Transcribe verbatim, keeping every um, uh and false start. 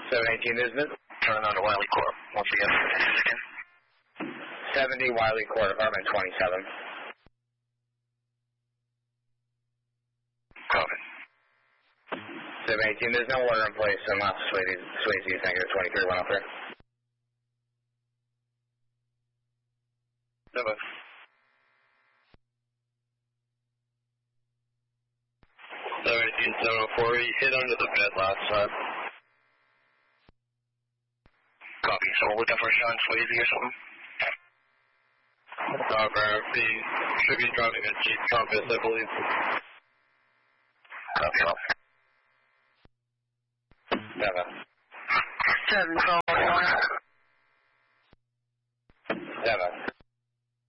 seven eighteen, there's no... Turning on to Wiley Court. Once again, again. seventy Wiley Court, apartment twenty-seven. Copy. seven eighteen, there's no order in place, so I'm not Swayze, Swayze, negative twenty-three, one up there. No, but... seven eighteen, seven oh four, he hit under the bed last time. Copy, so we're looking for Sean Swayze or something? However, he should be driving a Jeep Compass, I believe. Copy, off. Seven. Seven, call one. Seven.